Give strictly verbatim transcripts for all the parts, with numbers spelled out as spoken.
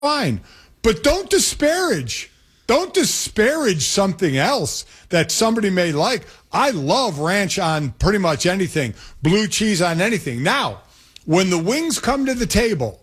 fine. But don't disparage. Don't disparage something else that somebody may like. I love ranch on pretty much anything, blue cheese on anything. Now, when the wings come to the table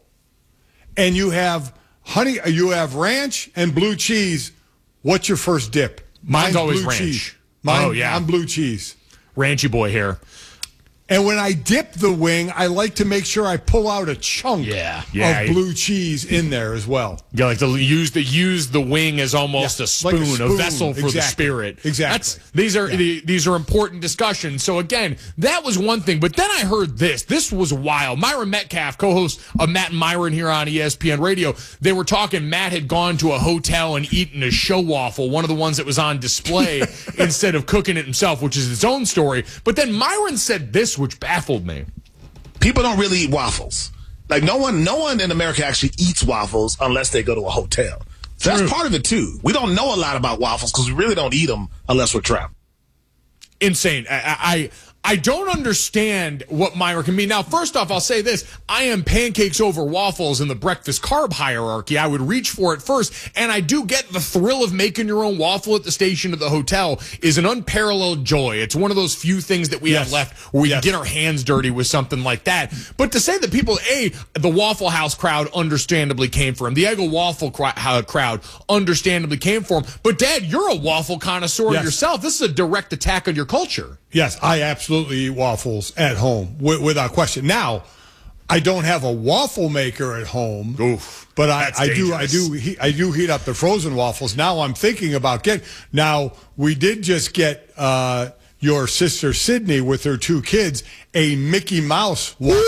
and you have honey, you have ranch and blue cheese, what's your first dip? Mine's, Mine's always blue ranch. Cheese. Mine, oh, yeah. I'm blue cheese. Ranchy boy here. And when I dip the wing, I like to make sure I pull out a chunk yeah, yeah. of blue cheese in there as well. You like to use the use the wing as almost yeah, a, spoon, like a spoon, a vessel for exactly. the spirit. Exactly. That's, these are yeah. the, these are important discussions. So again, that was one thing. But then I heard this. This was wild. Myron Metcalf, co-host of Matt and Myron here on E S P N Radio, they were talking. Matt had gone to a hotel and eaten a show waffle, one of the ones that was on display, instead of cooking it himself, which is its own story. But then Myron said this, which baffled me. People don't really eat waffles. Like no one, no one in America actually eats waffles unless they go to a hotel. So that's part of it too. We don't know a lot about waffles because we really don't eat them unless we're traveling. Insane. I, I I don't understand what Myron can mean. Now, first off, I'll say this. I am pancakes over waffles in the breakfast carb hierarchy. I would reach for it first. And I do get the thrill of making your own waffle at the station of the hotel is an unparalleled joy. It's one of those few things that we yes. have left where we yes. can get our hands dirty with something like that. But to say that people, A, the Waffle House crowd understandably came for him. The Eggo Waffle crowd understandably came for him. But, Dad, you're a waffle connoisseur yes. yourself. This is a direct attack on your culture. Yes, I absolutely eat waffles at home, w- without question. Now, I don't have a waffle maker at home, Oof, but I, I do, I do, he, I do heat up the frozen waffles. Now I'm thinking about getting. Now we did just get uh, your sister Sydney with her two kids a Mickey Mouse waffle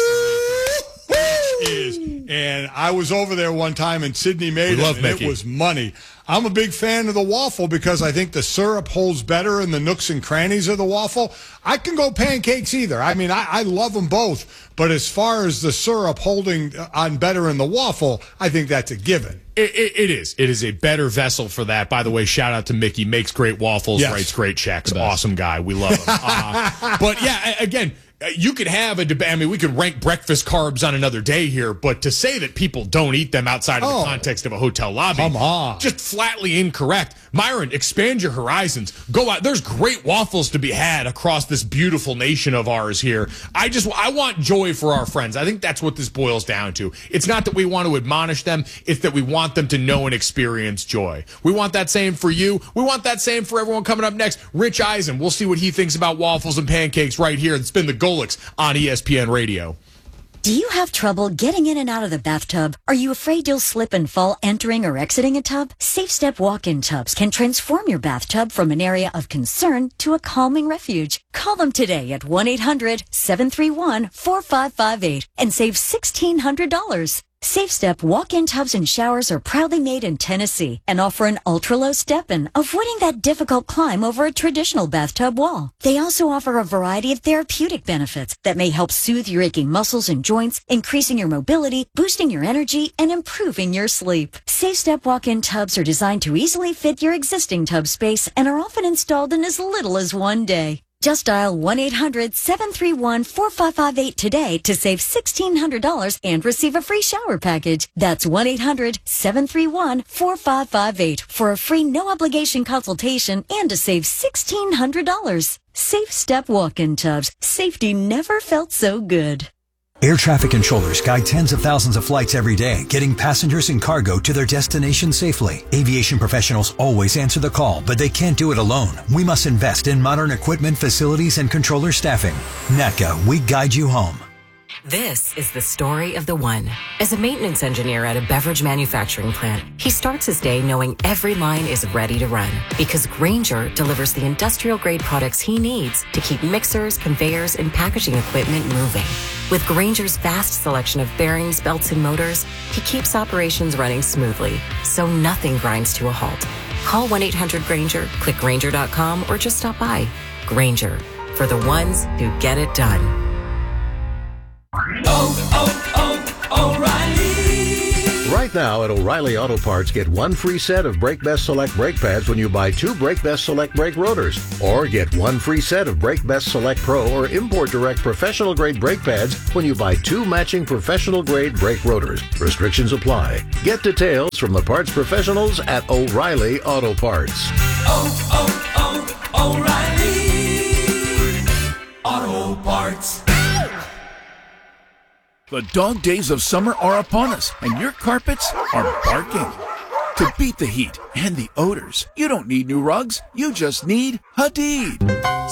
maker, which is, and I was over there one time and Sydney made we it, love and Mickey. It was money. I'm a big fan of the waffle because I think the syrup holds better in the nooks and crannies of the waffle. I can go pancakes either. I mean, I, I love them both. But as far as the syrup holding on better in the waffle, I think that's a given. It, it, it is. It is a better vessel for that. By the way, shout out to Mickey. Makes great waffles, yes. writes great checks. Awesome guy. We love him. Uh, but, yeah, again, you could have a debate. I mean, we could rank breakfast carbs on another day here, but to say that people don't eat them outside of oh, the context of a hotel lobby, come on. Just flatly incorrect. Myron, expand your horizons. Go out. There's great waffles to be had across this beautiful nation of ours here. I just, I want joy for our friends. I think that's what this boils down to. It's not that we want to admonish them. It's that we want them to know and experience joy. We want that same for you. We want that same for everyone coming up next. Rich Eisen, we'll see what he thinks about waffles and pancakes right here. It's been the Golix on E S P N Radio. Do you have trouble getting in and out of the bathtub? Are you afraid you'll slip and fall entering or exiting a tub? SafeStep walk-in tubs can transform your bathtub from an area of concern to a calming refuge. Call them today at one eight hundred seven three one four five five eight and save sixteen hundred dollars. SafeStep walk-in tubs and showers are proudly made in Tennessee and offer an ultra-low step-in, avoiding that difficult climb over a traditional bathtub wall. They also offer a variety of therapeutic benefits that may help soothe your aching muscles and joints, increasing your mobility, boosting your energy, and improving your sleep. SafeStep walk-in tubs are designed to easily fit your existing tub space and are often installed in as little as one day. Just dial one eight hundred seven three one four five five eight today to save sixteen hundred dollars and receive a free shower package. That's one eight hundred seven three one four five five eight for a free no-obligation consultation and to save sixteen hundred dollars. Safe Step walk-in tubs. Safety never felt so good. Air traffic controllers guide tens of thousands of flights every day, getting passengers and cargo to their destination safely. Aviation professionals always answer the call, but they can't do it alone. We must invest in modern equipment, facilities, and controller staffing. N A T C A, we guide you home. This is the story of the one. As a maintenance engineer at a beverage manufacturing plant, he starts his day knowing every line is ready to run because Grainger delivers the industrial-grade products he needs to keep mixers, conveyors, and packaging equipment moving. With Grainger's vast selection of bearings, belts, and motors, he keeps operations running smoothly, so nothing grinds to a halt. Call one eight hundred Grainger, click Grainger dot com, or just stop by. Grainger, for the ones who get it done. Oh, oh, oh, O'Reilly. Right Right now at O'Reilly Auto Parts, get one free set of Brake Best Select brake pads when you buy two Brake Best Select brake rotors. Or get one free set of Brake Best Select Pro or Import Direct professional grade brake pads when you buy two matching professional grade brake rotors. Restrictions apply. Get details from the parts professionals at O'Reilly Auto Parts. Oh, oh, oh, O'Reilly Auto Parts. The dog days of summer are upon us, and your carpets are barking. To beat the heat and the odors, you don't need new rugs. You just need Hadid.